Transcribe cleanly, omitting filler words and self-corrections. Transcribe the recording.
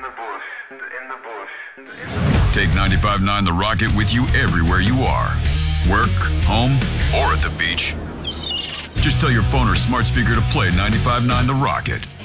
Take 95.9 The Rocket with you everywhere you are. Work, home, or at the beach. Just tell your phone or smart speaker to play 95.9 The Rocket.